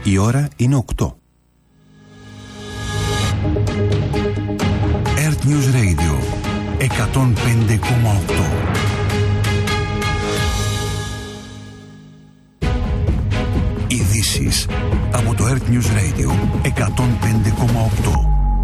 Η ώρα είναι 8. Earth News Radio 105,8. Ειδήσεις από το Earth News Radio 105,8.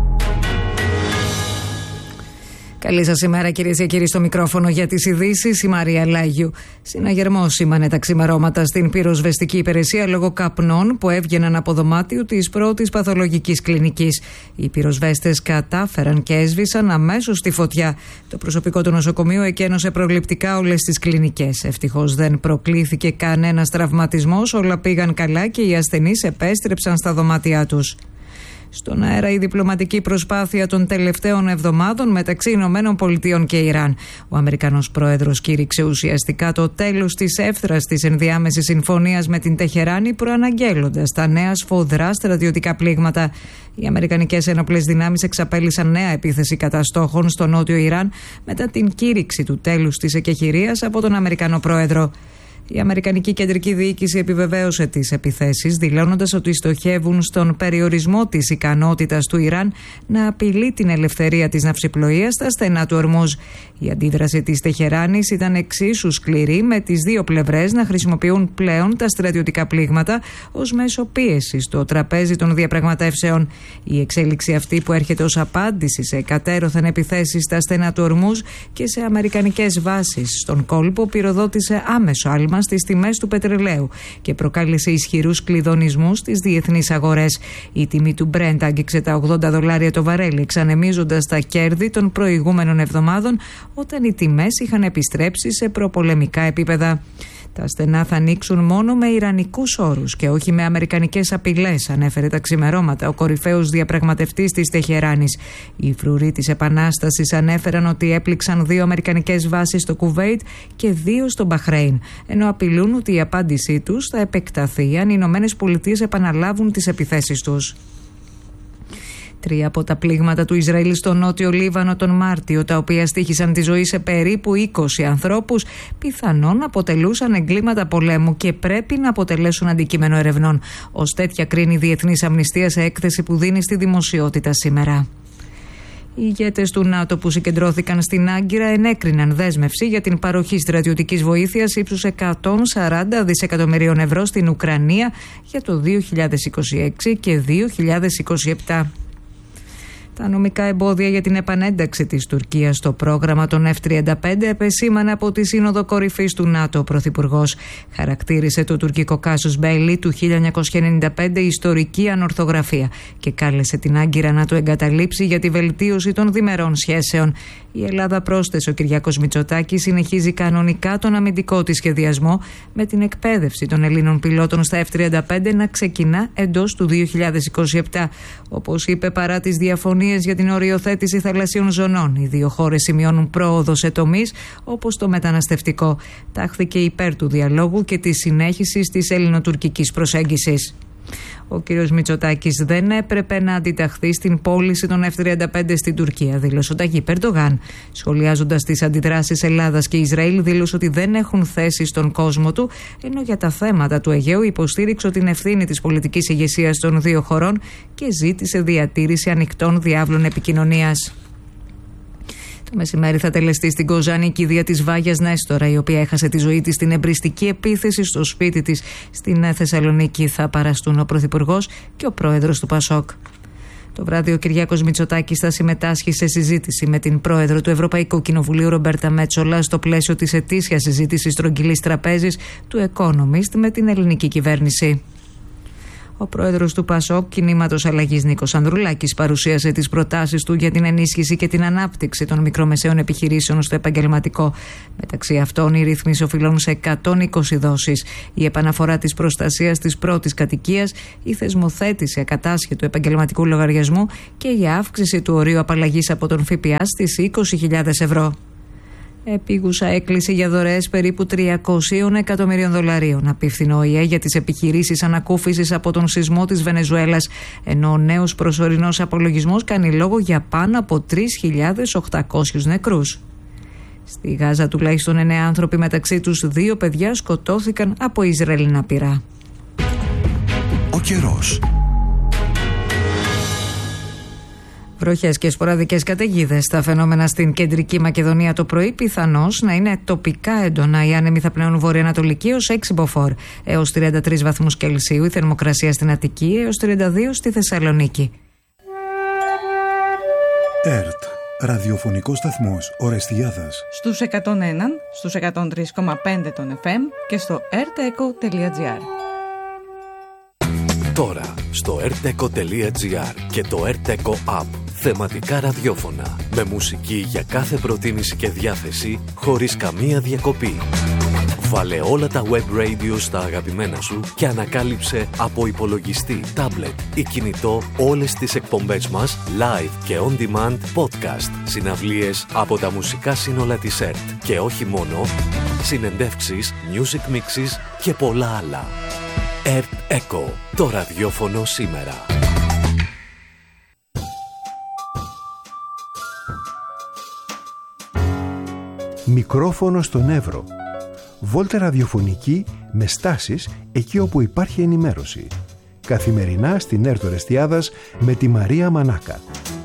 Καλή σας ημέρα, κυρίες και κύριοι, στο μικρόφωνο για τις ειδήσεις η Μαρία Λάγιου. Συναγερμός σήμανε τα ξημερώματα στην πυροσβεστική υπηρεσία λόγω καπνών που έβγαιναν από δωμάτιο της πρώτης παθολογικής κλινικής. Οι πυροσβέστες κατάφεραν και έσβησαν αμέσως τη φωτιά. Το προσωπικό του νοσοκομείου εκένωσε προληπτικά όλες τις κλινικές. Ευτυχώς δεν προκλήθηκε κανένας τραυματισμός, όλα πήγαν καλά και οι ασθενείς επέστρεψαν στα δωμάτια τους. Στον αέρα η διπλωματική προσπάθεια των τελευταίων εβδομάδων μεταξύ Ηνωμένων Πολιτειών και Ιράν. Ο Αμερικανός πρόεδρος κήρυξε ουσιαστικά το τέλος της εύθρας της ενδιάμεσης συμφωνίας με την Τεχεράνη, προαναγγέλλοντας τα νέα σφοδρά στρατιωτικά πλήγματα. Οι αμερικανικές ένοπλες δυνάμεις εξαπέλυσαν νέα επίθεση κατά στόχων στο νότιο Ιράν μετά την κήρυξη του τέλους της εκεχηρίας από τον Αμερικανό πρόεδρο. Η Αμερικανική Κεντρική Διοίκηση επιβεβαίωσε τις επιθέσεις, δηλώνοντας ότι στοχεύουν στον περιορισμό της ικανότητας του Ιράν να απειλεί την ελευθερία της ναυσιπλοείας στα στενά του Ορμούζ. Η αντίδραση της Τεχεράνης ήταν εξίσου σκληρή, με τις δύο πλευρές να χρησιμοποιούν πλέον τα στρατιωτικά πλήγματα ως μέσο πίεσης στο τραπέζι των διαπραγματεύσεων. Η εξέλιξη αυτή, που έρχεται ως απάντηση σε κατέρωθεν επιθέσεις στα στενά του Ορμούζ και σε αμερικανικές βάσεις στον κόλπο, πυροδότησε άμεσο άλμα στις τιμές του πετρελαίου και προκάλεσε ισχυρούς κλειδονισμούς στις διεθνείς αγορές. Η τιμή του Brent άγγιξε τα $80 το βαρέλι, εξανεμίζοντας τα κέρδη των προηγούμενων εβδομάδων, όταν οι τιμές είχαν επιστρέψει σε προπολεμικά επίπεδα. Τα στενά θα ανοίξουν μόνο με ιρανικούς όρους και όχι με αμερικανικές απειλές, ανέφερε τα ξημερώματα ο κορυφαίος διαπραγματευτής της Τεχεράνης. Οι φρουροί της Επανάστασης ανέφεραν ότι έπληξαν 2 αμερικανικές βάσεις στο Κουβέιτ και 2 στο Μπαχρέιν, ενώ απειλούν ότι η απάντησή τους θα επεκταθεί αν οι Ηνωμένες Πολιτείες επαναλάβουν τις επιθέσεις τους. 3 από τα πλήγματα του Ισραήλ στο νότιο Λίβανο τον Μάρτιο, τα οποία στοίχησαν τη ζωή σε περίπου 20 ανθρώπους, πιθανόν αποτελούσαν εγκλήματα πολέμου και πρέπει να αποτελέσουν αντικείμενο ερευνών. Ως τέτοια κρίνει η Διεθνής Αμνηστία σε έκθεση που δίνει στη δημοσιότητα σήμερα. Οι ηγέτες του ΝΑΤΟ που συγκεντρώθηκαν στην Άγκυρα ενέκριναν δέσμευση για την παροχή στρατιωτικής βοήθειας ύψους 140 δισεκατομμυρίων ευρώ στην Ουκρανία για το 2026 και 2027. Τα νομικά εμπόδια για την επανένταξη της Τουρκίας στο πρόγραμμα των F-35 επεσήμανε από τη Σύνοδο Κορυφής του ΝΑΤΟ. Ο Πρωθυπουργός χαρακτήρισε το τουρκικό κάσους Μπέιλι του 1995 ιστορική ανορθογραφία και κάλεσε την Άγκυρα να το εγκαταλείψει για τη βελτίωση των διμερών σχέσεων. Η Ελλάδα, πρόσθεσε ο Κυριάκος Μητσοτάκης, συνεχίζει κανονικά τον αμυντικό της σχεδιασμό, με την εκπαίδευση των Ελλήνων πιλότων στα F-35 να ξεκινά εντός του 2027. Όπως είπε, παρά τις διαφωνίες για την οριοθέτηση θαλασσίων ζωνών, οι δύο χώρες σημειώνουν πρόοδο σε τομείς όπως το μεταναστευτικό. Τάχθηκε υπέρ του διαλόγου και της συνέχισης της ελληνοτουρκικής προσέγγισης. Ο κ. Μητσοτάκης δεν έπρεπε να αντιταχθεί στην πώληση των F-35 στην Τουρκία, δήλωσε ο Ταγίπ Ερντογάν. Σχολιάζοντας τις αντιδράσεις Ελλάδας και Ισραήλ, δήλωσε ότι δεν έχουν θέση στον κόσμο του, ενώ για τα θέματα του Αιγαίου υποστήριξε την ευθύνη της πολιτικής ηγεσίας των δύο χωρών και ζήτησε διατήρηση ανοιχτών διάβλων επικοινωνίας. Το μεσημέρι θα τελεστεί στην Κοζάνη η κηδεία της Βάγιας Νέστορα, η οποία έχασε τη ζωή της στην εμπριστική επίθεση στο σπίτι της στην Θεσσαλονίκη. Θα παραστούν ο Πρωθυπουργός και ο Πρόεδρος του Πασόκ. Το βράδυ ο Κυριάκος Μητσοτάκης θα συμμετάσχει σε συζήτηση με την Πρόεδρο του Ευρωπαϊκού Κοινοβουλίου Ρομπέρτα Μέτσολα στο πλαίσιο της ετήσιας συζήτησης στρογγυλής τραπέζης του Economist με την ελληνική κυβέρνηση. Ο πρόεδρος του ΠΑΣΟΚ, Κινήματος Αλλαγής, Νίκος Ανδρουλάκης, παρουσίασε τις προτάσεις του για την ενίσχυση και την ανάπτυξη των μικρομεσαίων επιχειρήσεων στο επαγγελματικό. Μεταξύ αυτών, οι ρύθμιση οφείλουν σε 120 δόσεις, η επαναφορά της προστασίας της πρώτης κατοικίας, η θεσμοθέτηση ακατάσχετου επαγγελματικού λογαριασμού και η αύξηση του ορίου απαλλαγής από τον ΦΠΑ στις 20.000 ευρώ. Επίγουσα έκκληση για δωρεές περίπου $300 εκατομμυρίων απίφθηνε ο ΟΗΕ για τις επιχειρήσεις ανακούφισης από τον σεισμό της Βενεζουέλας, ενώ ο νέος προσωρινός απολογισμός κάνει λόγο για πάνω από 3.800 νεκρούς. Στη Γάζα τουλάχιστον 9 άνθρωποι, μεταξύ τους 2 παιδιά, σκοτώθηκαν από Ισραηλινά πυρά. Ο καιρός. Βροχές και σποραδικές καταιγίδες. Τα φαινόμενα στην κεντρική Μακεδονία το πρωί πιθανώς να είναι τοπικά έντονα. Οι άνεμοι θα πνέουν βορειοανατολική ως 6 μποφόρ έως 33 βαθμούς Κελσίου. Η θερμοκρασία στην Αττική έως 32 στη Θεσσαλονίκη. ΕΡΤ, ραδιοφωνικός σταθμός Ορεστιάδας. Στους 101, στους 103,5 των FM και στο rteco.gr. Τώρα στο rteco.gr και το rteco app. Θεματικά ραδιόφωνα με μουσική για κάθε προτίμηση και διάθεση χωρίς καμία διακοπή. Βάλε όλα τα web radio στα αγαπημένα σου και ανακάλυψε από υπολογιστή, tablet ή κινητό όλες τις εκπομπές μας live και on demand podcast, συναυλίες από τα μουσικά σύνολα της ΕΡΤ και όχι μόνο, συνεντεύξεις, music mixes και πολλά άλλα. ΕΡΤ Echo, το ραδιόφωνο σήμερα. Μικρόφωνο στον Εύρο. Βόλτα ραδιοφωνική με στάσεις εκεί όπου υπάρχει ενημέρωση. Καθημερινά στην ΕΡΤ Ορεστιάδας με τη Μαρία Μανάκα.